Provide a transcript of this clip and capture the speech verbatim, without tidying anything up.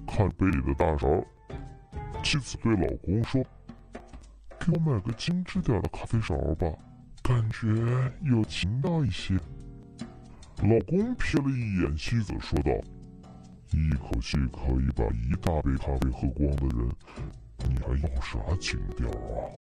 看杯里的大勺。妻子对老公说：“给我买个精致点的咖啡勺吧，感觉有情调一些。”老公瞥了一眼妻子，说道：“一口气可以把一大杯咖啡喝光的人，你还要啥情调啊？”